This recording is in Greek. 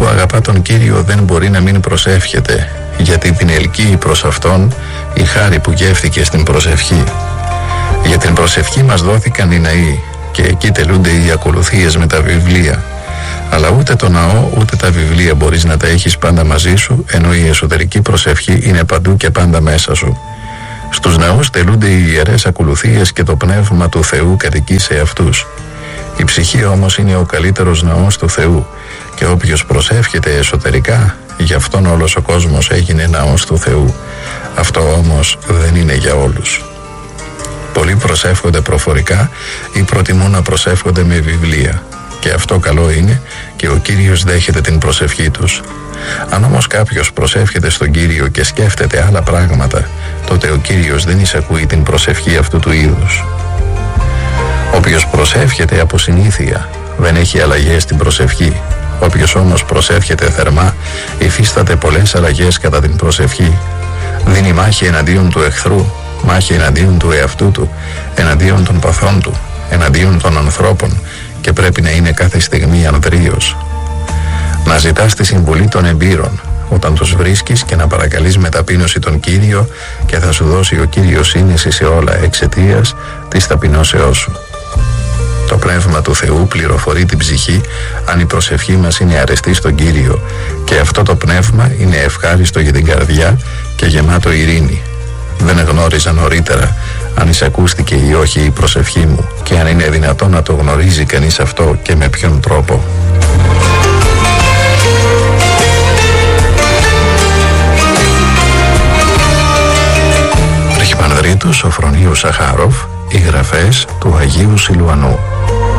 που αγαπά τον Κύριο δεν μπορεί να μην προσεύχεται, γιατί την ελκύει προς Αυτόν η χάρη που γεύθηκε στην προσευχή. Για την προσευχή μας δόθηκαν οι ναοί και εκεί τελούνται οι ακολουθίες με τα βιβλία. Αλλά ούτε το ναό ούτε τα βιβλία μπορείς να τα έχεις πάντα μαζί σου, ενώ η εσωτερική προσευχή είναι παντού και πάντα μέσα σου. Στους ναούς τελούνται οι ιερές ακολουθίες και το πνεύμα του Θεού κατοικεί σε αυτούς. Η ψυχή όμως είναι ο καλύτερος ναός του Θεού και όποιος προσεύχεται εσωτερικά, γι' αυτόν όλος ο κόσμος έγινε ναός του Θεού. Αυτό όμως δεν είναι για όλους. Πολλοί προσεύχονται προφορικά ή προτιμούν να προσεύχονται με βιβλία. Και αυτό καλό είναι και ο Κύριος δέχεται την προσευχή τους. Αν όμως κάποιος προσεύχεται στον Κύριο και σκέφτεται άλλα πράγματα, τότε ο Κύριος δεν εισακούει την προσευχή αυτού του είδους. Όποιος προσεύχεται από συνήθεια δεν έχει αλλαγές στην προσευχή. Όποιος όμως προσεύχεται θερμά υφίσταται πολλές αλλαγές κατά την προσευχή. Δίνει μάχη εναντίον του εχθρού, μάχη εναντίον του εαυτού του, εναντίον των παθών του, εναντίον των ανθρώπων και πρέπει να είναι κάθε στιγμή ανδρείος. Να ζητάς τη συμβουλή των εμπείρων όταν τους βρίσκεις και να παρακαλείς με ταπείνωση τον Κύριο και θα σου δώσει ο Κύριος σύνεση σε όλα εξαιτίας της ταπεινώσεώς σου. Το Πνεύμα του Θεού πληροφορεί την ψυχή αν η προσευχή μας είναι αρεστή στον Κύριο και αυτό το Πνεύμα είναι ευχάριστο για την καρδιά και γεμάτο ειρήνη. Δεν γνώριζα νωρίτερα αν εισακούστηκε ή όχι η προσευχή μου και αν είναι δυνατόν να το γνωρίζει κανείς αυτό και με ποιον τρόπο. Αρχιμανδρίτου Σοφρονίου Σαχάροφ, οι γραφές του Αγίου Σιλουανού.